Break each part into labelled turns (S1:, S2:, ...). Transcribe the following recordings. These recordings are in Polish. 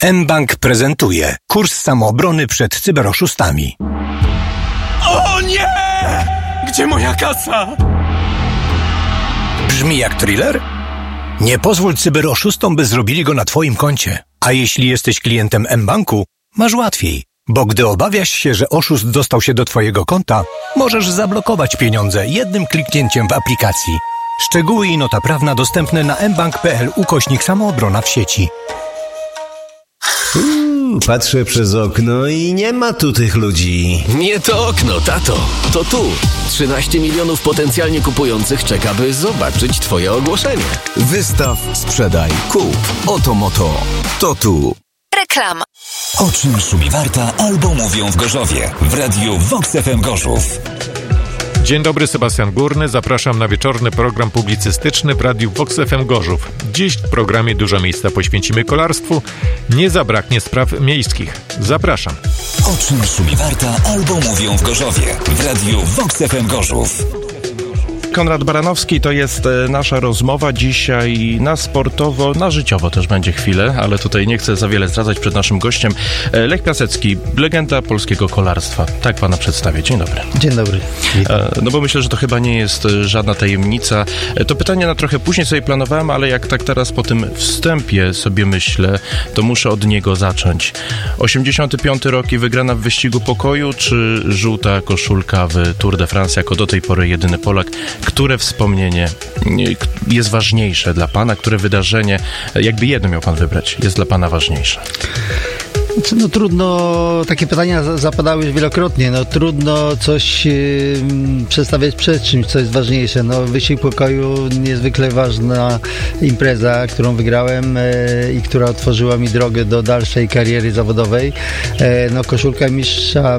S1: mBank prezentuje kurs samoobrony przed cyberoszustami.
S2: O nie! Gdzie moja kasa?
S1: Brzmi jak thriller? Nie pozwól cyberoszustom, by zrobili go na twoim koncie. A jeśli jesteś klientem mBanku, masz łatwiej. Bo gdy obawiasz się, że oszust dostał się do twojego konta, możesz zablokować pieniądze jednym kliknięciem w aplikacji. Szczegóły i nota prawna dostępne na mbank.pl/samoobrona w sieci.
S3: Patrzę przez okno i nie ma tu tych ludzi.
S4: Nie to okno, tato. To tu. 13 milionów potencjalnie kupujących czeka, by zobaczyć twoje ogłoszenie.
S5: Wystaw, sprzedaj, kup. Oto moto. To tu.
S6: Reklama.
S7: O czym szumi Warta albo mówią w Gorzowie. W radiu Vox FM Gorzów.
S8: Dzień dobry, Sebastian Górny. Zapraszam na wieczorny program publicystyczny w radiu Vox FM Gorzów. Dziś w programie dużo miejsca poświęcimy kolarstwu. Nie zabraknie spraw miejskich. Zapraszam.
S7: O czym szumi Warta albo mówią w Gorzowie. W radiu Vox FM Gorzów.
S9: Konrad Baranowski, to jest nasza rozmowa dzisiaj na sportowo, na życiowo też będzie chwilę, ale tutaj nie chcę za wiele zdradzać przed naszym gościem. Lech Piasecki, legenda polskiego kolarstwa. Tak pana przedstawię. Dzień dobry.
S10: Dzień dobry.
S9: No bo myślę, że to chyba nie jest żadna tajemnica. To pytanie na trochę później sobie planowałem, ale jak tak teraz po tym wstępie sobie myślę, to muszę od niego zacząć. 85 rok i wygrana w wyścigu pokoju, czy żółta koszulka w Tour de France jako do tej pory jedyny Polak? Które wspomnienie jest ważniejsze dla pana? Które wydarzenie, jakby jedno miał pan wybrać, jest dla pana ważniejsze?
S10: No trudno, takie pytania zapadały już wielokrotnie, no trudno coś przedstawiać przed czymś, co jest ważniejsze. No wyścig pokoju, niezwykle ważna impreza, którą wygrałem i która otworzyła mi drogę do dalszej kariery zawodowej. No koszulka mistrza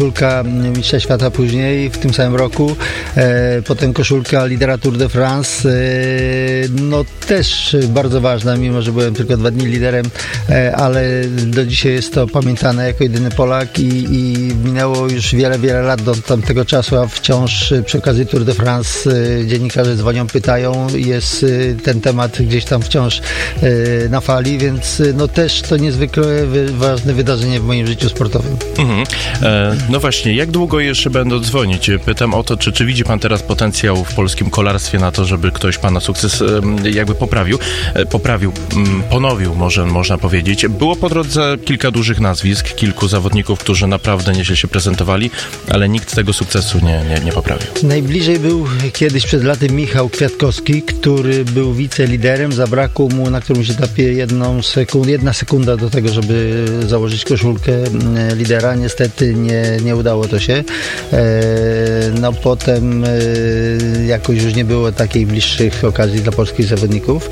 S10: świata później, w tym samym roku. Potem koszulka lidera Tour de France, no też bardzo ważna, mimo że byłem tylko 2 dni liderem, ale do dzisiaj jest to pamiętane jako jedyny Polak i minęło już wiele lat do tamtego czasu, a wciąż przy okazji Tour de France dziennikarze dzwonią, pytają, jest ten temat gdzieś tam wciąż na fali, więc no też to niezwykle ważne wydarzenie w moim życiu sportowym.
S9: No właśnie, jak długo jeszcze będą dzwonić? Pytam o to, czy widzi pan teraz potencjał w polskim kolarstwie na to, żeby ktoś pana sukces jakby ponowił, może można powiedzieć. Było po drodze kilka dużych nazwisk, kilku zawodników, którzy naprawdę nieźle się prezentowali, ale nikt tego sukcesu nie poprawił.
S10: Najbliżej był kiedyś przed laty Michał Kwiatkowski, który był wiceliderem. Zabrakło mu na którymś etapie 1 sekunda do tego, żeby założyć koszulkę lidera. Niestety nie udało to się. No potem jakoś już nie było takiej bliższych okazji dla polskich zawodników.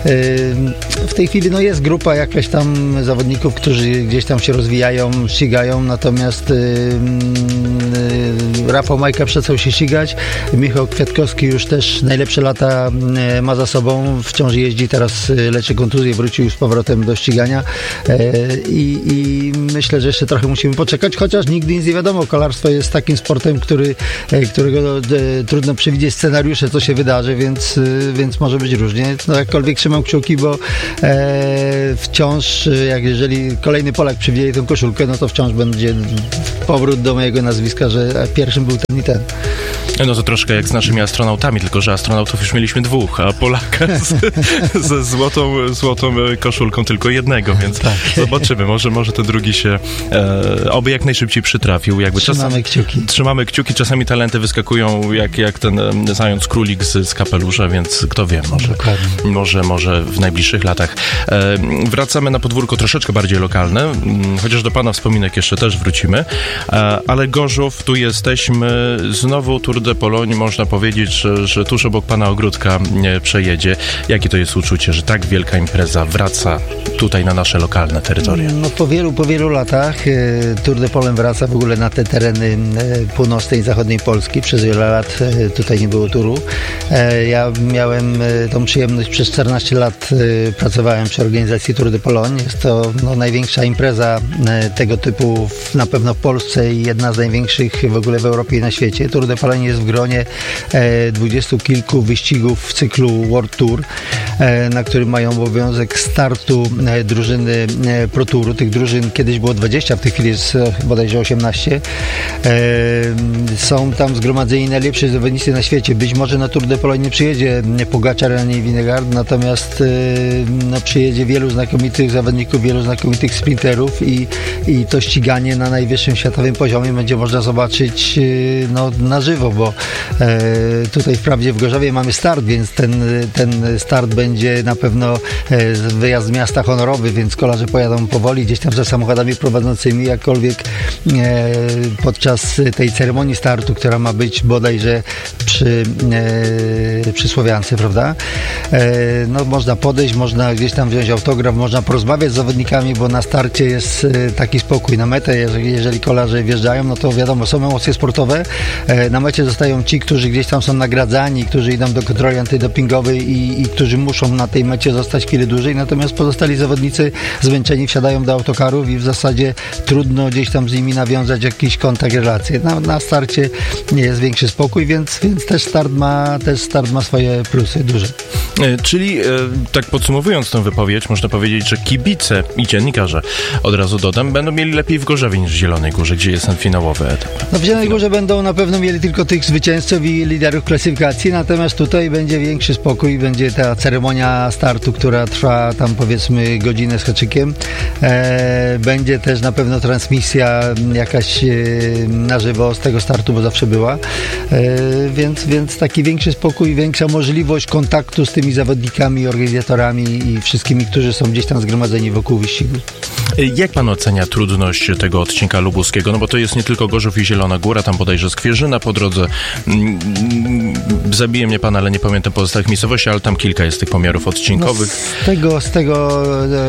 S10: W tej chwili no jest grupa jakaś tam zawodników, którzy gdzieś tam się rozwijają, ścigają, natomiast Rafał Majka przestał się ścigać. Michał Kwiatkowski już też najlepsze lata ma za sobą, wciąż jeździ, teraz leczy kontuzję, wrócił z powrotem do ścigania i myślę, że jeszcze trochę musimy poczekać, chociaż nigdy nic nie wiadomo. Kolarstwo jest takim sportem, którego trudno przewidzieć scenariusze, co się wydarzy, więc może być różnie. No jakkolwiek trzymam kciuki, bo wciąż, jeżeli kolejny Polak przywieje tę koszulkę, no to wciąż będzie powrót do mojego nazwiska, że pierwszym był ten i ten.
S9: No to troszkę jak z naszymi astronautami, tylko że astronautów już mieliśmy 2, a Polaka ze złotą koszulką tylko jednego, więc tak. Zobaczymy, może ten drugi się oby jak najszybciej przytrafił. Trzymamy kciuki, czasami talenty wyskakują jak ten zając królik z kapelusza, więc kto wie, może w najbliższych latach. Wracamy na podwórko troszeczkę bardziej lokalne, chociaż do pana wspominek jeszcze też wrócimy, ale Gorzów, tu jesteśmy, znowu Tour de Pologne, można powiedzieć, że tuż obok pana ogródka przejedzie. Jakie to jest uczucie, że tak wielka impreza wraca tutaj na nasze lokalne terytoria?
S10: No po wielu latach Tour de Pologne wraca w ogóle na te tereny północnej i zachodniej Polski. Przez wiele lat tutaj nie było turu. Ja miałem tą przyjemność, przez 14 lat pracowałem przy organizacji Tour de Pologne. Jest to największa impreza tego typu na pewno w Polsce i jedna z największych w ogóle w Europie i na świecie. Tour de Pologne jest jest w gronie 20 kilku wyścigów w cyklu World Tour, na którym mają obowiązek startu drużyny Pro Touru. Tych drużyn kiedyś było 20, w tej chwili jest bodajże 18. Są tam zgromadzeni najlepsi zawodnicy na świecie. Być może na Tour de Pologne nie przyjedzie Pogačar ani Vingegaard, natomiast przyjedzie wielu znakomitych zawodników, wielu znakomitych sprinterów i to ściganie na najwyższym światowym poziomie będzie można zobaczyć na żywo, bo tutaj wprawdzie w Gorzowie mamy start, więc ten start będzie na pewno wyjazd z miasta honorowy, więc kolarze pojadą powoli, gdzieś tam za samochodami prowadzącymi, jakkolwiek podczas tej ceremonii startu, która ma być bodajże przy Słowiance, prawda? Można podejść, można gdzieś tam wziąć autograf, można porozmawiać z zawodnikami, bo na starcie jest taki spokój. Na metę, jeżeli kolarze wjeżdżają, no to wiadomo, są emocje sportowe. Na mecie zostają ci, którzy gdzieś tam są nagradzani, którzy idą do kontroli antydopingowej i którzy muszą na tej mecie zostać chwilę dłużej, natomiast pozostali zawodnicy zmęczeni wsiadają do autokarów i w zasadzie trudno gdzieś tam z nimi nawiązać jakiś kontakt, relacje. Na starcie jest większy spokój, więc też start ma swoje plusy duże.
S9: Czyli tak podsumowując tę wypowiedź, można powiedzieć, że kibice i dziennikarze, od razu dodam, będą mieli lepiej w Gorzowie niż w Zielonej Górze, gdzie jest ten finałowy etap. W
S10: Zielonej Górze będą na pewno mieli tylko tych zwycięzców i liderów klasyfikacji, natomiast tutaj będzie większy spokój, będzie ta ceremonia startu, która trwa tam powiedzmy godzinę z haczykiem. Będzie też na pewno transmisja jakaś na żywo z tego startu, bo zawsze była. Więc taki większy spokój, większa możliwość kontaktu z tymi zawodnikami, organizatorami i wszystkimi, którzy są gdzieś tam zgromadzeni wokół wyścigu.
S9: Jak pan ocenia trudność tego odcinka lubuskiego? No bo to jest nie tylko Gorzów i Zielona Góra, tam bodajże Skwierzyna po drodze. Zabije mnie pan, ale nie pamiętam pozostałych miejscowości, ale tam kilka jest tych pomiarów odcinkowych.
S10: Z tego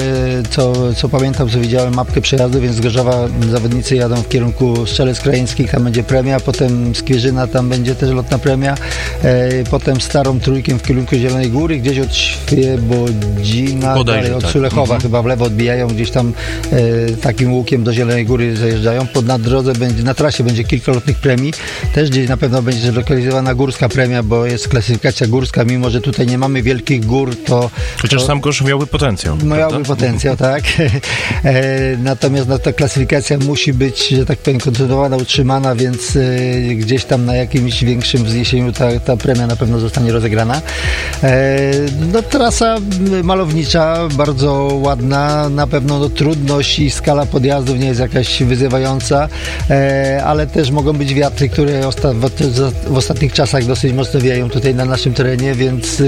S10: co pamiętam, co widziałem, mapkę przejazdu, więc z Gorzowa zawodnicy jadą w kierunku Strzelec Krajeńskich, tam będzie premia, potem Skwierzyna, tam będzie też lotna premia, potem Starą Trójkiem w kierunku Zielonej Góry, gdzieś od Świebodzina, dalej od Sulechowa chyba w lewo odbijają, gdzieś tam takim łukiem do Zielonej Góry zajeżdżają. Na drodze na trasie będzie kilka lotnych premii, też gdzieś na pewno będzie zlokalizowana górska premia, bo jest klasyfikacja górska, mimo że tutaj nie mamy wielkich gór,
S9: chociaż sam Gorzów miałby potencjał.
S10: Miałby potencjał, tak. Natomiast ta klasyfikacja musi być, że tak powiem, kontynuowana, utrzymana, więc gdzieś tam na jakimś większym wzniesieniu ta premia na pewno zostanie rozegrana. Trasa malownicza, bardzo ładna, na pewno trudność i skala podjazdów nie jest jakaś wyzywająca, ale też mogą być wiatry, które w ostatnich czasach dosyć mocno wieją tutaj na naszym terenie, więc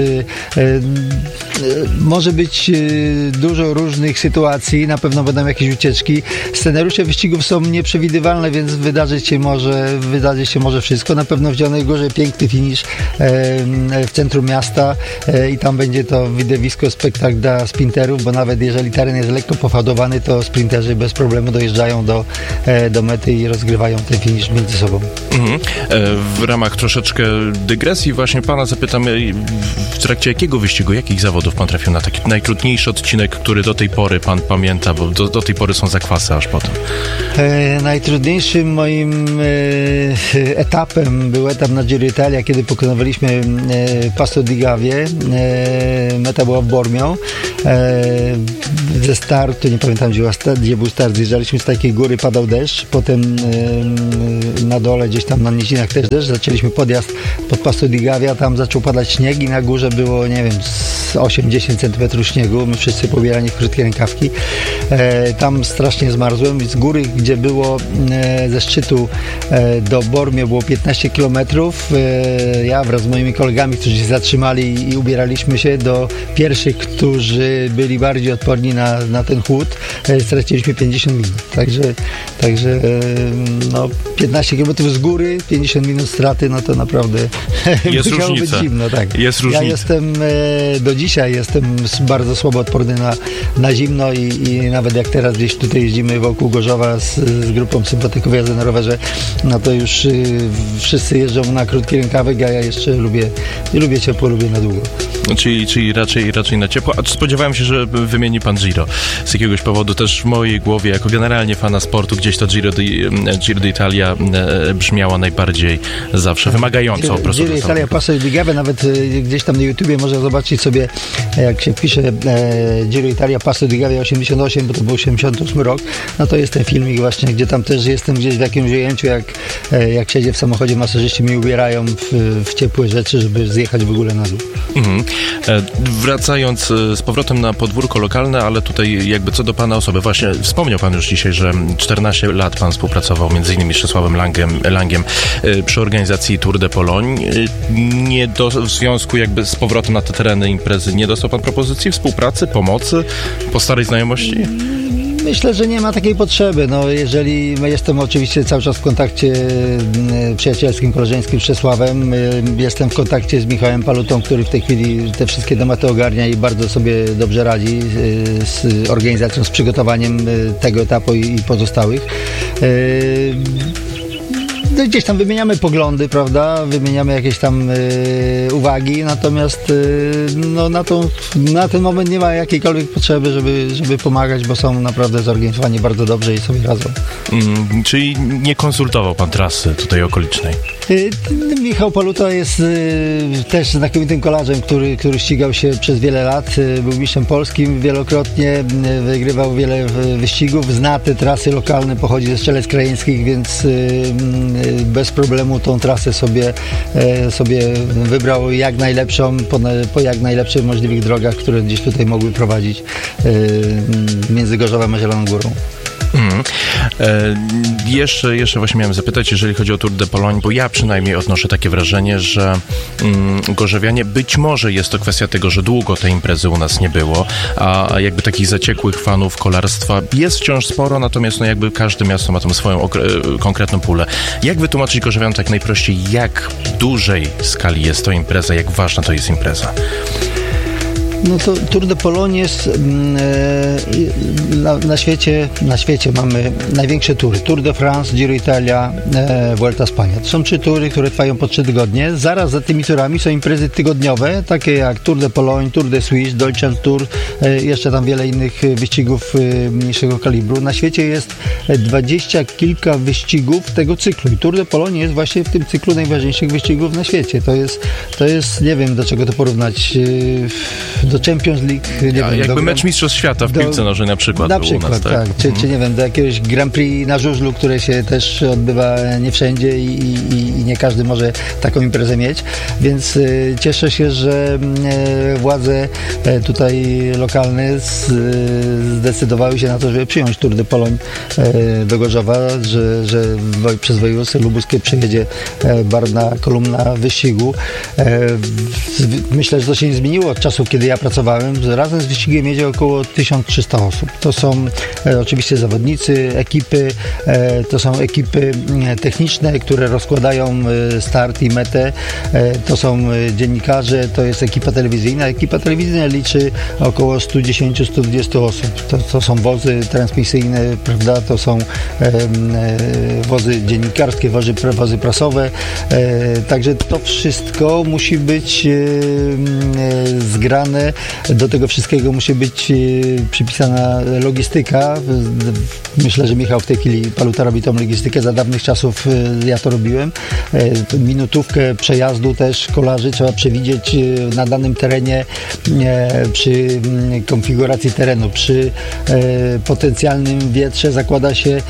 S10: może być dużo różnych sytuacji, na pewno będą jakieś ucieczki. Scenariusze wyścigów są nieprzewidywalne, więc wydarzyć się może wszystko. Na pewno w Zielonej Górze piękny finisz w centrum miasta i tam będzie to widowisko, spektakl dla sprinterów, bo nawet jeżeli teren jest lekko pofałdowany, to sprinterzy bez problemu dojeżdżają do mety i rozgrywają ten finisz między sobą.
S9: W ramach troszeczkę dygresji właśnie pana zapytamy, w trakcie jakiego wyścigu, jakich zawodów pan trafił na taki najtrudniejszy odcinek, który do tej pory pan pamięta, bo do tej pory są zakwasy aż potem?
S10: Najtrudniejszym moim etapem był etap na Giro Italia, kiedy pokonywaliśmy Passo di Gavie. Meta była w Bormio. Ze startu, nie pamiętam gdzie był start, zjeżdżaliśmy z takiej góry, padał deszcz, potem na dole gdzieś tam na nizinach też deszcz, zaczęliśmy podjazd pod Passo di Gavia, tam zaczął padać śnieg i na górze było, nie wiem, z 8-10 cm śniegu, my wszyscy pobierani w krótkie rękawki. Tam strasznie zmarzłem i z góry, gdzie było ze szczytu do Bormio było 15 km, ja wraz z moimi kolegami, którzy się zatrzymali i ubieraliśmy się do pierwszych, którzy byli bardziej odporni na ten chłód, straciliśmy 50 minut. Także 15 km z góry, 50 minut straty, no to naprawdę
S9: jest różnica.
S10: Być zimno, tak.
S9: Jest różnica.
S10: Ja do dzisiaj jestem bardzo słabo odporny na zimno i nawet jak teraz gdzieś tutaj jeździmy wokół Gorzowa z grupą sympatyków jazdy na rowerze, no to już wszyscy jeżdżą na krótki rękawek, a ja jeszcze lubię ciepło, lubię na długo.
S9: Czyli raczej na ciepło. A spodziewałem się, że wymieni pan Giro. Z jakiegoś powodu też w mojej głowie, jako generalnie fana sportu, gdzieś to Giro d'Italia brzmiała najbardziej zawsze wymagająco.
S10: Giro d'Italia Passo di Gave, nawet gdzieś tam na YouTubie można zobaczyć sobie, jak się pisze Giro d'Italia Passo di Gave 88, bo to był 88 rok, no to jest ten filmik właśnie, gdzie tam też jestem gdzieś w jakimś ujęciu, jak siedzę w samochodzie, masażyści mi ubierają w ciepłe rzeczy, żeby zjechać w ogóle na dół.
S9: Wracając z powrotem na podwórko lokalne, ale tutaj jakby co do pana osoby, właśnie wspomniał pan już dzisiaj, że 14 lat pan współpracował między innymi z Czesławem Langiem przy organizacji Tour de Pologne. W związku jakby z powrotem na te tereny imprezy nie dostał pan propozycji współpracy, pomocy po starej znajomości?
S10: Myślę, że nie ma takiej potrzeby. No, jeżeli jestem oczywiście cały czas w kontakcie przyjacielskim, koleżeńskim z Czesławem, jestem w kontakcie z Michałem Palutą, który w tej chwili te wszystkie tematy ogarnia i bardzo sobie dobrze radzi z organizacją, z przygotowaniem tego etapu i pozostałych. Gdzieś tam wymieniamy poglądy, prawda, wymieniamy jakieś tam uwagi, natomiast no, na ten moment nie ma jakiejkolwiek potrzeby, żeby pomagać, bo są naprawdę zorganizowani bardzo dobrze i sobie radzą.
S9: Czyli nie konsultował pan trasy tutaj okolicznej?
S10: Michał Paluta jest też znakomitym kolarzem, który ścigał się przez wiele lat, był mistrzem polskim wielokrotnie, wygrywał wiele wyścigów, zna te trasy lokalne, pochodzi ze Strzelec Krajeńskich, więc bez problemu tą trasę sobie wybrał jak najlepszą, po jak najlepszych możliwych drogach, które gdzieś tutaj mogły prowadzić między Gorzowem a Zieloną Górą.
S9: Jeszcze właśnie miałem zapytać, jeżeli chodzi o Tour de Pologne, bo ja przynajmniej odnoszę takie wrażenie, że gorzowianie, być może jest to kwestia tego, że długo tej imprezy u nas nie było, a jakby takich zaciekłych fanów kolarstwa jest wciąż sporo, natomiast no jakby każde miasto ma tam swoją konkretną pulę. Jak wytłumaczyć gorzowianom tak najprościej, jak dużej skali jest to impreza, jak ważna to jest impreza?
S10: No to Tour de Pologne jest na świecie mamy największe tury. Tour de France, Giro Italia, Vuelta Spania. To są 3 tury, które trwają po 3 tygodnie. Zaraz za tymi turami są imprezy tygodniowe, takie jak Tour de Pologne, Tour de Suisse, Deutschland Tour, jeszcze tam wiele innych wyścigów mniejszego kalibru. Na świecie jest 20 kilka wyścigów tego cyklu i Tour de Pologne jest właśnie w tym cyklu najważniejszych wyścigów na świecie. To jest nie wiem do czego to porównać, do Champions League, nie wiem,
S9: jakby mecz Mistrzostw Świata w piłce nożnej na przykład u nas, tak?
S10: Czy nie wiem, do jakiegoś Grand Prix na żużlu, które się też odbywa nie wszędzie i nie każdy może taką imprezę mieć, więc cieszę się, że władze tutaj lokalne zdecydowały się na to, żeby przyjąć Tour de Pologne do Gorzowa, że przez województwo lubuskie przejedzie barwna kolumna wyścigu. Myślę, że to się nie zmieniło od czasu, kiedy ja pracowałem. Razem z wyścigiem jedzie około 1300 osób. To są oczywiście zawodnicy, ekipy, to są ekipy techniczne, które rozkładają start i metę. To są dziennikarze, to jest ekipa telewizyjna. Ekipa telewizyjna liczy około 110-120 osób. To są wozy transmisyjne, prawda? To są wozy dziennikarskie, wozy prasowe. Także to wszystko musi być zgrane. Do tego wszystkiego musi być przypisana logistyka. Myślę, że Michał w tej chwili Paluta robi tą logistykę. Za dawnych czasów ja to robiłem. Minutówkę przejazdu też kolarzy trzeba przewidzieć na danym terenie przy konfiguracji terenu. Przy potencjalnym wietrze zakłada się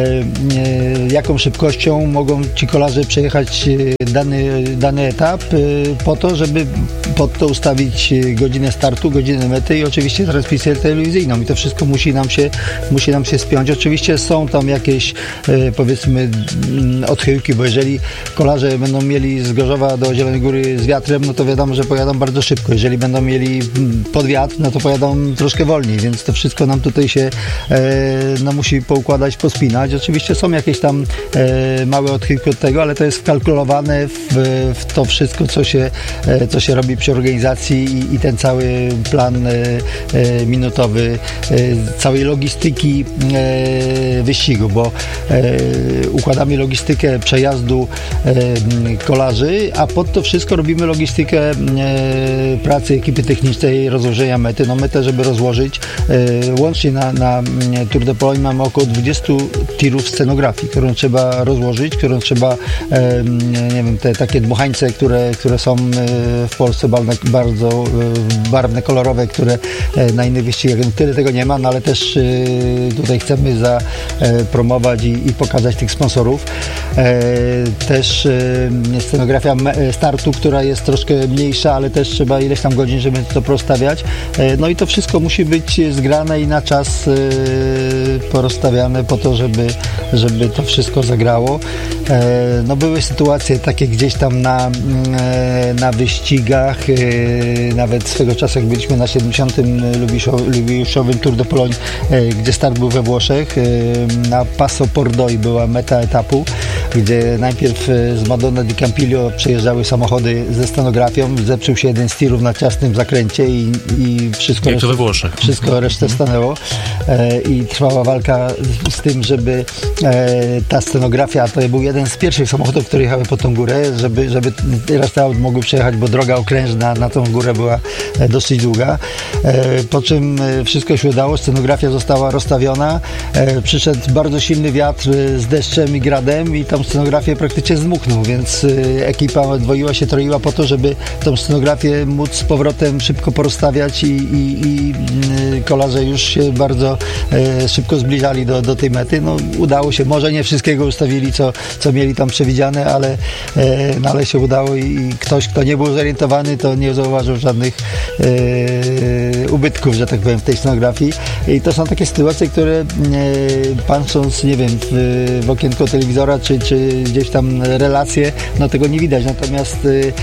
S10: jaką szybkością mogą ci kolarze przejechać dany etap po to, żeby pod to ustawić godzinę startu, godzinę mety i oczywiście transmisję telewizyjną i to wszystko musi nam się spiąć. Oczywiście są tam jakieś powiedzmy odchyłki, bo jeżeli kolarze będą mieli z Gorzowa do Zielonej Góry z wiatrem, no to wiadomo, że pojadą bardzo szybko. Jeżeli będą mieli pod wiatr, no to pojadą troszkę wolniej, więc to wszystko nam tutaj się musi poukładać, pospinać. Oczywiście są jakieś tam małe odchyłki od tego, ale to jest wkalkulowane w to wszystko, co się robi przy organizacji i ten cały cały plan minutowy, całej logistyki wyścigu, bo układamy logistykę przejazdu kolarzy, a pod to wszystko robimy logistykę pracy ekipy technicznej, rozłożenia mety. No metę, żeby rozłożyć, łącznie na Tour de Pologne mamy około 20 tirów scenografii, którą trzeba rozłożyć, którą trzeba, nie wiem, te takie dmuchańce, które są w Polsce bardzo barwne, kolorowe, które na innych wyścigach tyle tego nie ma, no ale też tutaj chcemy zapromować i pokazać tych sponsorów. Też scenografia startu, która jest troszkę mniejsza, ale też trzeba ileś tam godzin, żeby to porozstawiać. No i to wszystko musi być zgrane i na czas porozstawiane po to, żeby to wszystko zagrało. No były sytuacje takie gdzieś tam na wyścigach, nawet swego czasu, jak byliśmy na 70. Lubiuszowym Tour de Pologne, gdzie start był we Włoszech, na Passo Pordoi była meta etapu, gdzie najpierw z Madonna di Campiglio przejeżdżały samochody ze scenografią, zepsuł się jeden z tirów na ciasnym zakręcie i wszystko
S9: jak to we Włoszech.
S10: Wszystko resztę stanęło i trwała walka z tym, żeby ta scenografia, to był jeden z pierwszych samochodów, które jechały po tą górę, żeby reszta aut mogły przejechać, bo droga okrężna na tą górę była dosyć długa. Po czym wszystko się udało, scenografia została rozstawiona, przyszedł bardzo silny wiatr z deszczem i gradem i tą scenografię praktycznie zdmuchnął, więc ekipa dwoiła się, troiła po to, żeby tą scenografię móc z powrotem szybko porozstawiać i kolarze już się bardzo szybko zbliżali do tej mety. No, udało się, może nie wszystkiego ustawili, co mieli tam przewidziane, ale się udało i ktoś, kto nie był zorientowany, to nie zauważył żadnych ubytków, że tak powiem, w tej scenografii. I to są takie sytuacje, które patrząc, nie wiem, w okienko telewizora, czy gdzieś tam relacje, no tego nie widać. Natomiast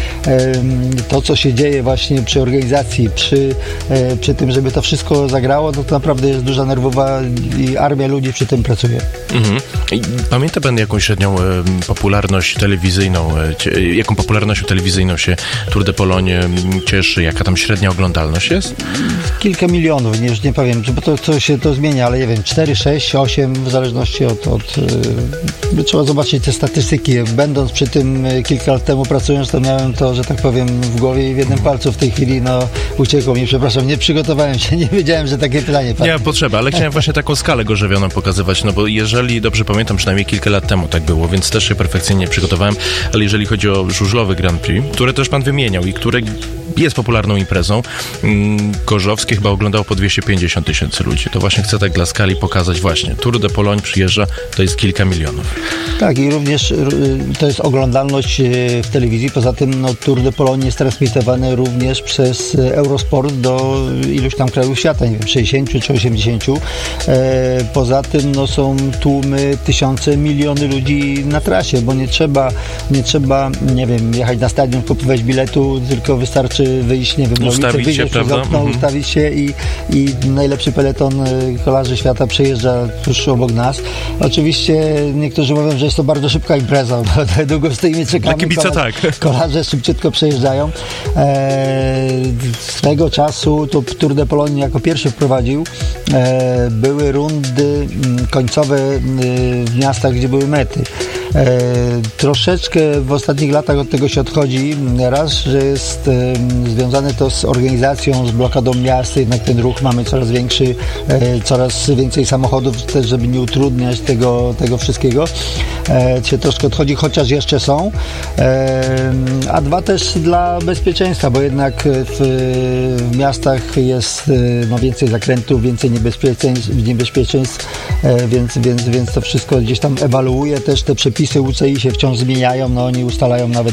S10: to, co się dzieje właśnie przy organizacji, przy tym, żeby to wszystko zagrało, no to naprawdę jest duża nerwowa i armia ludzi przy tym pracuje.
S9: Mhm. Pamięta pan jakąś średnią popularność telewizyjną, jaką popularnością telewizyjną się Tour de Pologne cieszy, jaka tam średnia oglądalność jest?
S10: Kilka milionów, już nie powiem, bo to się to zmienia, ale nie wiem, 4, 6, 8, w zależności od trzeba zobaczyć te statystyki. Będąc przy tym kilka lat temu pracując, to miałem to, że tak powiem, w głowie i w jednym palcu. W tej chwili uciekło mi, przepraszam, nie przygotowałem się, nie wiedziałem, że takie pytanie padnie.
S9: Nie, potrzeba, ale chciałem właśnie taką skalę gorzewioną pokazywać, no bo jeżeli dobrze pamiętam, przynajmniej kilka lat temu tak było, więc też się perfekcyjnie przygotowałem, ale jeżeli chodzi o żużlowy Grand Prix, które też pan wymieniał i które jest popularną imprezą, Gorzowskie chyba oglądało po 250 000 ludzi. To właśnie chcę tak dla skali pokazać właśnie. Tour de Pologne przyjeżdża, to jest kilka milionów.
S10: Tak, i również to jest oglądalność w telewizji. Poza tym Tour de Pologne jest transmitowany również przez Eurosport do iluś tam krajów świata, nie wiem, 60 czy 80. Poza tym są tłumy, tysiące, miliony ludzi na trasie, bo nie trzeba, nie wiem, jechać na stadion, kupować biletu, tylko wystarczy wyjść, nie wiem, na ulicę, wyjść przez okno, ustawić się i najlepszy peleton kolarzy świata przejeżdża tuż obok nas. Oczywiście niektórzy mówią, że jest to bardzo szybka impreza, bo długo stoimy, czekamy.
S9: Kibice tak.
S10: Kolarze szybciutko przejeżdżają. Swego czasu to Tour de Pologne jako pierwszy wprowadził. Były rundy końcowe w miastach, gdzie były mety. Troszeczkę w ostatnich latach od tego się odchodzi. Raz, że jest związane to z organizacją, z blokadą miast, jednak ten ruch mamy coraz większy, coraz więcej samochodów też, żeby nie utrudniać tego wszystkiego. Się troszkę odchodzi, chociaż jeszcze są. A dwa też dla bezpieczeństwa, bo jednak w miastach jest więcej zakrętów, więcej niebezpieczeństw, więc to wszystko gdzieś tam ewaluuje. Też te przepisy UCI się wciąż zmieniają, oni ustalają nawet